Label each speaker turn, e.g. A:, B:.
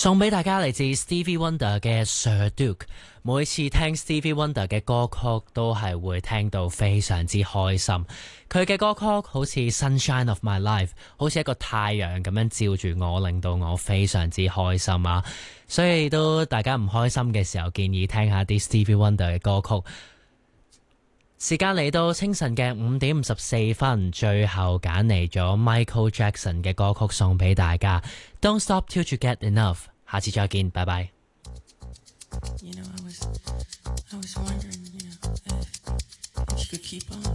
A: 送俾大家嚟自 Stevie Wonder 嘅 Sir Duke。每次聽 Stevie Wonder 嘅歌曲都係會聽到非常之開心。佢嘅歌曲好似 Sunshine of My Life， 好似一個太陽咁樣照住我，令到我非常之開心啊！所以都大家唔開心嘅時候，建議聽下啲 Stevie Wonder 嘅歌曲。時間嚟到清晨嘅5:54，最後揀嚟咗 Michael Jackson 嘅歌曲送俾大家。Don't stop till you get enough。下次再見，拜拜。
B: I was wondering, if you could keep on.